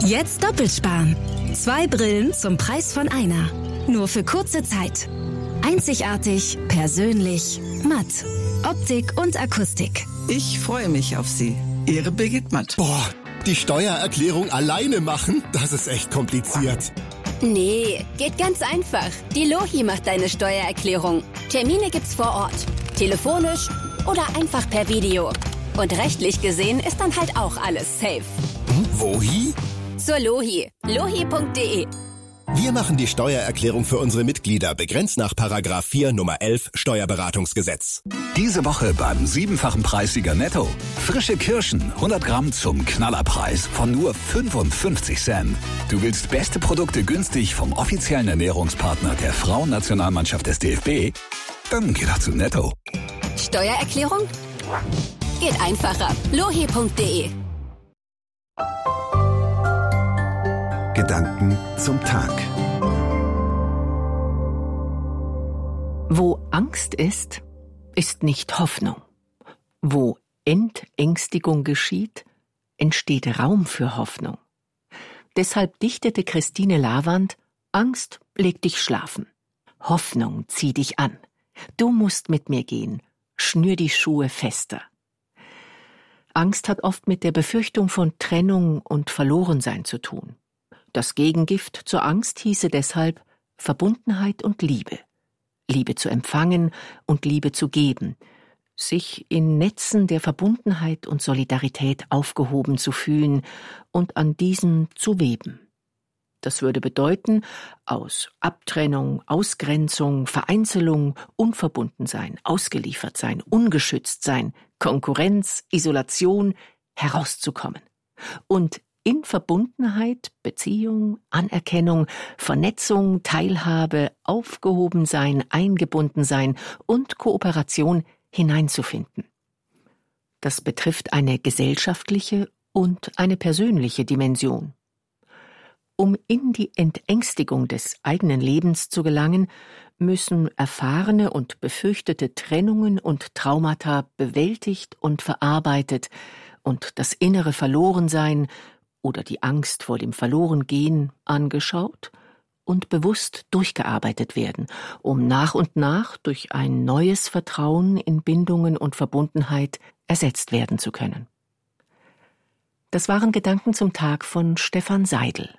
Jetzt doppelt sparen. 2 Brillen zum Preis von einer. Nur für kurze Zeit. Einzigartig, persönlich, matt. Optik und Akustik. Ich freue mich auf Sie. Ihre Birgit Matt. Boah, die Steuererklärung alleine machen, das ist echt kompliziert. Nee, geht ganz einfach. Die Lohi macht deine Steuererklärung. Termine gibt's vor Ort. Telefonisch oder einfach per Video. Und rechtlich gesehen ist dann halt auch alles safe. Wohi? Zur Lohi. Lohi.de. Wir machen die Steuererklärung für unsere Mitglieder, begrenzt nach § 4 Nummer 11 Steuerberatungsgesetz. Diese Woche beim 7-fachen Preissieger Netto. Frische Kirschen, 100 Gramm zum Knallerpreis von nur 55 Cent. Du willst beste Produkte günstig vom offiziellen Ernährungspartner der Frauennationalmannschaft des DFB? Dann geh doch zu Netto. Steuererklärung? Geht einfacher. Lohi.de. Gedanken zum Tag. Wo Angst ist, ist nicht Hoffnung. Wo Entängstigung geschieht, entsteht Raum für Hoffnung. Deshalb dichtete Christine Lavand: Angst, leg dich schlafen. Hoffnung, zieh dich an. Du musst mit mir gehen. Schnür die Schuhe fester. Angst hat oft mit der Befürchtung von Trennung und Verlorensein zu tun. Das Gegengift zur Angst hieße deshalb Verbundenheit und Liebe. Liebe zu empfangen und Liebe zu geben. Sich in Netzen der Verbundenheit und Solidarität aufgehoben zu fühlen und an diesen zu weben. Das würde bedeuten, aus Abtrennung, Ausgrenzung, Vereinzelung, Unverbundensein, ausgeliefert sein, ungeschützt sein, Konkurrenz, Isolation herauszukommen. Und in Verbundenheit, Beziehung, Anerkennung, Vernetzung, Teilhabe, Aufgehobensein, Eingebundensein und Kooperation hineinzufinden. Das betrifft eine gesellschaftliche und eine persönliche Dimension. Um in die Entängstigung des eigenen Lebens zu gelangen, müssen erfahrene und befürchtete Trennungen und Traumata bewältigt und verarbeitet und das innere Verlorensein oder die Angst vor dem Verlorengehen angeschaut und bewusst durchgearbeitet werden, um nach und nach durch ein neues Vertrauen in Bindungen und Verbundenheit ersetzt werden zu können. Das waren Gedanken zum Tag von Stefan Seidel.